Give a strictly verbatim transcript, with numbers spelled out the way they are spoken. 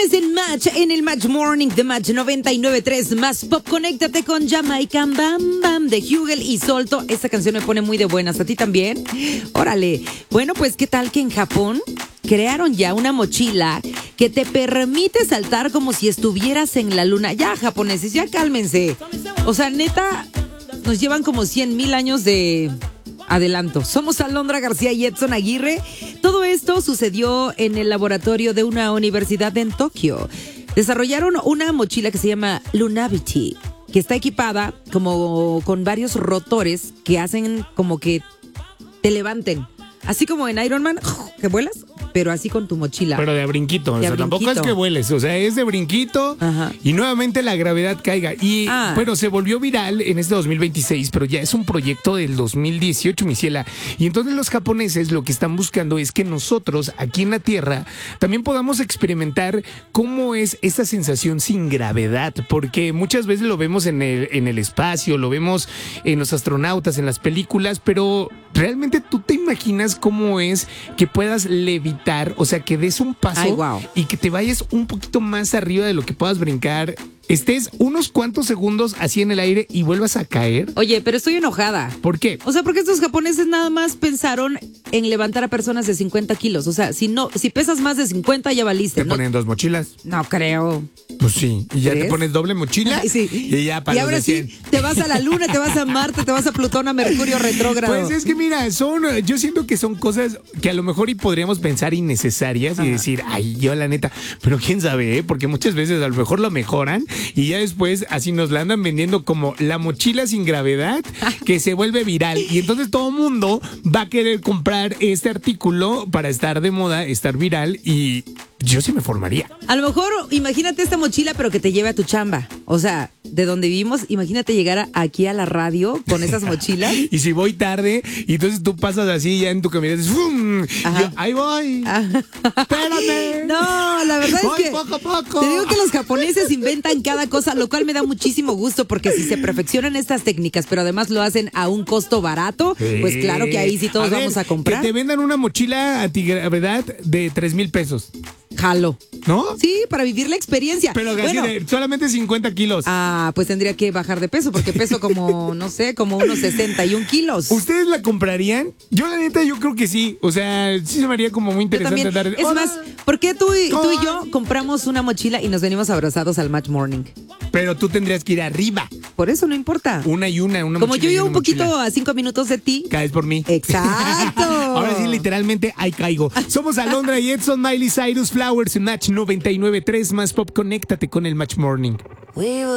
Tienes en Match, en el Match Morning de Match noventa y nueve punto tres más Pop. Conéctate con Jamaican Bam Bam de Hugel y Solto. Esta canción me pone muy de buenas. ¿A ti también? Órale. Bueno, pues, ¿qué tal que en Japón crearon ya una mochila que te permite saltar como si estuvieras en la luna? Ya, japoneses, ya cálmense. O sea, neta, nos llevan como cien mil años de adelanto. Somos Alondra García y Edson Aguirre. Todo esto sucedió en el laboratorio de una universidad en Tokio. Desarrollaron una mochila que se llama Lunavity, que está equipada como con varios rotores que hacen como que te levanten. Así como en Iron Man, que vuelas, pero así con tu mochila. Pero de a brinquito, De o sea, a tampoco brinquito. es que vueles, o sea, es de brinquito. Ajá. Y nuevamente la gravedad caiga. Y Ah. bueno, se volvió viral en este dos mil veintiséis, pero ya es un proyecto del dos mil dieciocho, mi ciela. Y entonces los japoneses lo que están buscando es que nosotros, aquí en la Tierra, también podamos experimentar cómo es esta sensación sin gravedad, porque muchas veces lo vemos en el, en el espacio, lo vemos en los astronautas, en las películas, pero ¿realmente tú te imaginas cómo es que puedas levitar? O sea, que des un paso Ay, wow. y que te vayas un poquito más arriba de lo que puedas brincar, estés unos cuantos segundos así en el aire y vuelvas a caer. Oye, pero estoy enojada. ¿Por qué? O sea, porque estos japoneses nada más pensaron en levantar a personas de cincuenta kilos. O sea, si no, si pesas más de cincuenta ya valiste. Te No, ponen dos mochilas. no creo. Pues sí. Y ya ¿Crees? te pones doble mochila. Ay, sí. Y ya para Y los ahora de cien. sí, te vas a la Luna, te vas a Marte, te vas a Plutón, a Mercurio retrógrado. Pues es que mira, son, yo siento que son cosas que a lo mejor y podríamos pensar innecesarias y decir, ay, yo la neta, pero quién sabe, ¿eh? Porque muchas veces a lo mejor lo mejoran y ya después así nos la andan vendiendo como la mochila sin gravedad que se vuelve viral. Y entonces todo el mundo va a querer comprar este artículo para estar de moda, estar viral, y yo sí me formaría. A lo mejor, imagínate esta mochila, pero que te lleve a tu chamba. O sea, de donde vivimos, imagínate llegar a- aquí a la radio con esas mochilas. Y si voy tarde, y entonces tú pasas así ya en tu camioneta, dices, ¡fum! Ajá. Yo, ahí voy. Espérame. No, la verdad Voy es que poco a poco. te digo que los japoneses inventan cada cosa, lo cual me da muchísimo gusto, porque si se perfeccionan estas técnicas, pero además lo hacen a un costo barato, pues claro que ahí sí todos A ver, vamos a comprar. Que te vendan una mochila antigravedad de tres mil pesos, Jalo. ¿no? Sí, para vivir la experiencia. Pero así Bueno, de solamente cincuenta kilos. ah, pues tendría que bajar de peso, porque peso como, no sé, como unos sesenta y un kilos. ¿Ustedes la comprarían? Yo la neta, yo creo que sí. O sea, sí se me haría como muy Yo interesante también. andar. Es Hola. más, ¿por qué tú y, tú y yo Hola. compramos una mochila y nos venimos abrazados al Match Morning? Pero tú tendrías que ir arriba. Por eso no importa. Una y una, una Como mochila yo y llevo una un poquito mochila. a cinco minutos de ti. Caes por mí. Exacto. Ahora sí, literalmente, ahí caigo. Somos Alondra y Edson, Miley Cyrus, Flowers en Match noventa y nueve punto tres más Pop. Conéctate con el Match Morning.